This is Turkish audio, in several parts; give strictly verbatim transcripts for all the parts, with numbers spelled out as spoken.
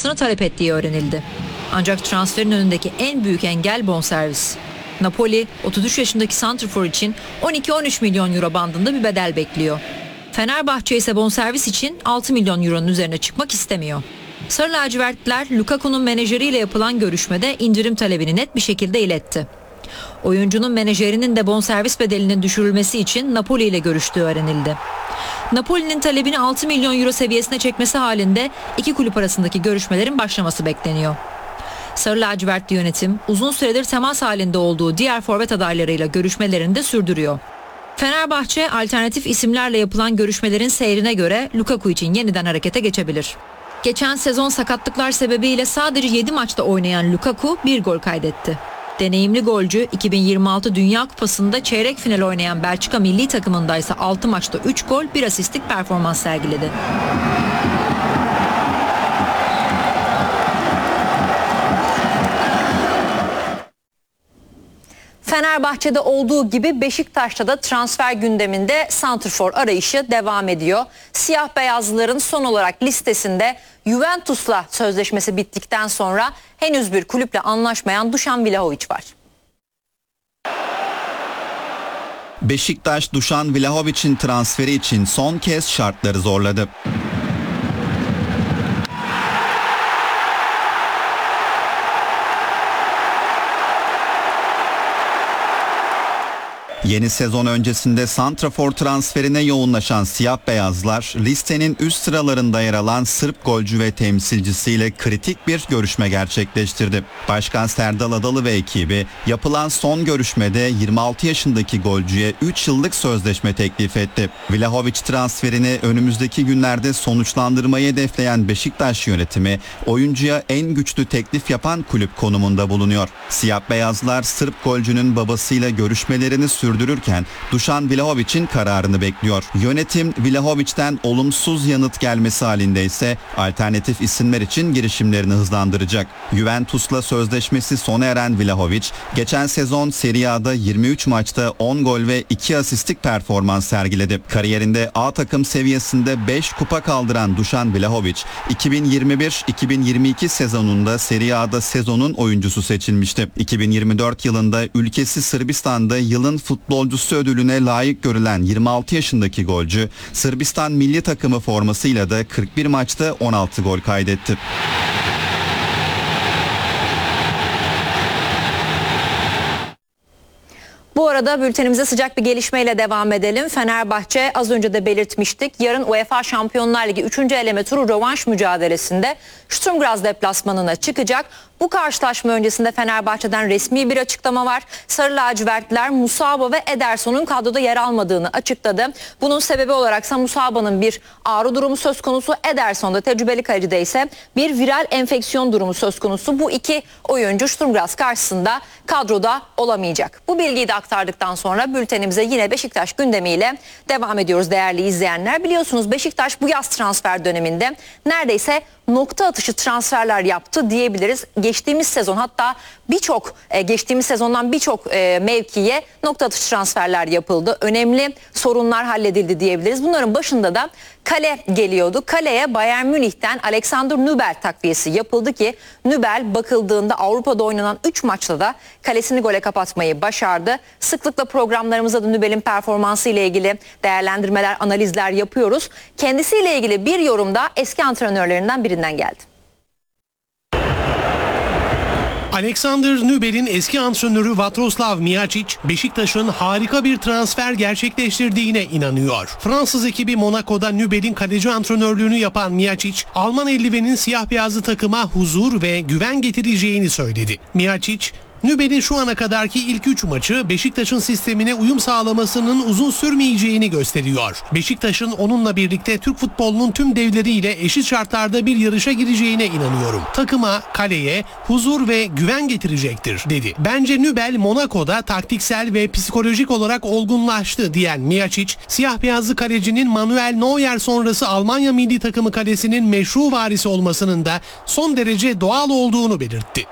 almasını talep ettiği öğrenildi. Ancak transferin önündeki en büyük engel bonservis. Napoli otuz üç yaşındaki santrfor için on iki on üç milyon euro bandında bir bedel bekliyor. Fenerbahçe ise bonservis için altı milyon euronun üzerine çıkmak istemiyor. Sarı lacivertliler Lukaku'nun menajeriyle yapılan görüşmede indirim talebini net bir şekilde iletti. Oyuncunun menajerinin de bonservis bedelinin düşürülmesi için Napoli ile görüştüğü öğrenildi. Napoli'nin talebini altı milyon euro seviyesine çekmesi halinde iki kulüp arasındaki görüşmelerin başlaması bekleniyor. Sarı lacivertli yönetim uzun süredir temas halinde olduğu diğer forvet adaylarıyla görüşmelerini de sürdürüyor. Fenerbahçe alternatif isimlerle yapılan görüşmelerin seyrine göre Lukaku için yeniden harekete geçebilir. Geçen sezon sakatlıklar sebebiyle sadece yedi maçta oynayan Lukaku bir gol kaydetti. Deneyimli golcü iki bin yirmi altı Dünya Kupası'nda çeyrek final oynayan Belçika milli takımında ise altı maçta üç gol bir asistlik performans sergiledi. Fenerbahçe'de olduğu gibi Beşiktaş'ta da transfer gündeminde santrfor arayışı devam ediyor. Siyah beyazlıların son olarak listesinde Juventus'la sözleşmesi bittikten sonra henüz bir kulüple anlaşmayan Dušan Vlahović var. Beşiktaş Dušan Vlahović'in transferi için son kez şartları zorladı. Yeni sezon öncesinde santrafor transferine yoğunlaşan siyah beyazlar listenin üst sıralarında yer alan Sırp golcü ve temsilcisiyle kritik bir görüşme gerçekleştirdi. Başkan Serdal Adalı ve ekibi yapılan son görüşmede yirmi altı yaşındaki golcüye üç yıllık sözleşme teklif etti. Vlahović transferini önümüzdeki günlerde sonuçlandırmayı hedefleyen Beşiktaş yönetimi oyuncuya en güçlü teklif yapan kulüp konumunda bulunuyor. Siyah beyazlar Sırp golcünün babasıyla görüşmelerini sürdürdü. Sürdürürken Dušan Vlahović'in kararını bekliyor. Yönetim Vlahović'ten olumsuz yanıt gelmesi halinde ise alternatif isimler için girişimlerini hızlandıracak. Juventus'la sözleşmesi sona eren Vlahović, geçen sezon Serie A'da yirmi üç maçta on gol ve iki asistlik performans sergiledi. Kariyerinde A takım seviyesinde beş kupa kaldıran Dušan Vlahović, iki bin yirmi bir iki bin yirmi iki sezonunda Serie A'da sezonun oyuncusu seçilmişti. iki bin yirmi dört yılında ülkesi Sırbistan'da yılın futbol futbolcusu ödülüne layık görülen yirmi altı yaşındaki golcü Sırbistan milli takımı formasıyla da kırk bir maçta on altı gol kaydetti. Bu arada bültenimize sıcak bir gelişmeyle devam edelim. Fenerbahçe az önce de belirtmiştik. Yarın UEFA Şampiyonlar Ligi üçüncü eleme turu rövanş mücadelesinde Sturm Graz deplasmanına çıkacak. Bu karşılaşma öncesinde Fenerbahçe'den resmi bir açıklama var. Sarı lacivertliler Musaba ve Ederson'un kadroda yer almadığını açıkladı. Bunun sebebi olaraksa Musaba'nın bir ağrı durumu söz konusu, Ederson'da tecrübeli kalecide ise bir viral enfeksiyon durumu söz konusu. Bu iki oyuncu Sturm Graz karşısında kadroda olamayacak. Bu bilgiyi de aktardıktan sonra bültenimize yine Beşiktaş gündemiyle devam ediyoruz değerli izleyenler. Biliyorsunuz Beşiktaş bu yaz transfer döneminde neredeyse nokta atışı transferler yaptı diyebiliriz. Geçtiğimiz sezon hatta birçok geçtiğimiz sezondan birçok mevkiye nokta atışı transferler yapıldı. Önemli sorunlar halledildi diyebiliriz. Bunların başında da kale geliyordu. Kaleye Bayern Münih'ten Alexander Nübel takviyesi yapıldı ki Nübel bakıldığında Avrupa'da oynanan üç maçta da kalesini gole kapatmayı başardı. Sıklıkla programlarımızda da Nübel'in performansı ile ilgili değerlendirmeler, analizler yapıyoruz. Kendisiyle ilgili bir yorum da eski antrenörlerinden birinden geldi. Alexander Nübel'in eski antrenörü Vatroslav Mijacic, Beşiktaş'ın harika bir transfer gerçekleştirdiğine inanıyor. Fransız ekibi Monaco'da Nübel'in kaleci antrenörlüğünü yapan Mijacic, Alman eldivenin siyah beyazlı takıma huzur ve güven getireceğini söyledi. Mijacic, Nübel'in şu ana kadarki ilk üç maçı Beşiktaş'ın sistemine uyum sağlamasının uzun sürmeyeceğini gösteriyor. Beşiktaş'ın onunla birlikte Türk futbolunun tüm devleriyle eşit şartlarda bir yarışa gireceğine inanıyorum. Takıma, kaleye huzur ve güven getirecektir, dedi. Bence Nübel Monaco'da taktiksel ve psikolojik olarak olgunlaştı diyen Mijacic, siyah beyazlı kalecinin Manuel Neuer sonrası Almanya milli takımı kalesinin meşru varisi olmasının da son derece doğal olduğunu belirtti.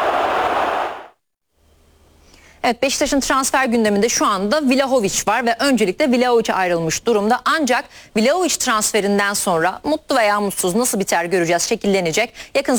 Evet, Beşiktaş'ın transfer gündeminde şu anda Vlahović var ve öncelikle Vlahović ayrılmış durumda. Ancak Vlahović transferinden sonra mutlu veya mutsuz nasıl biter göreceğiz, şekillenecek. Yakın